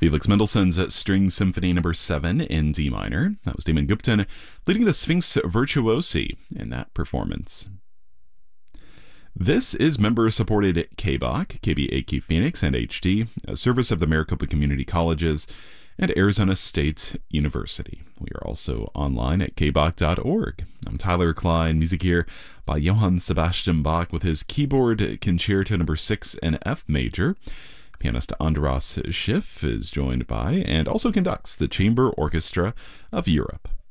Felix Mendelssohn's String Symphony No. 7 in D minor. That was Damon Gupton leading the Sphinx Virtuosi in that performance. This is member-supported KBOC, KBAQ Phoenix, and HD, a service of the Maricopa Community Colleges and Arizona State University. We are also online at kbach.org. I'm Tyler Klein. Music here by Johann Sebastian Bach with his Keyboard Concerto No. 6 in F major. Pianist Andras Schiff is joined by and also conducts the Chamber Orchestra of Europe.